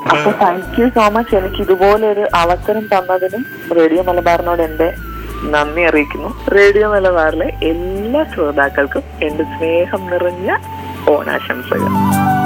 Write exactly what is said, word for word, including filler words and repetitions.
അപ്പൊ thank you so much. എനിക്ക് ഇതുപോലെ ഒരു അവസരം തന്നതിനും റേഡിയോ മലബാറിനോട് എന്റെ നന്ദി അറിയിക്കുന്നു. റേഡിയോ മലബാറിലെ എല്ലാ ശ്രോതാക്കൾക്കും എന്റെ സ്നേഹം നിറഞ്ഞ ഓണാശംസകൾ.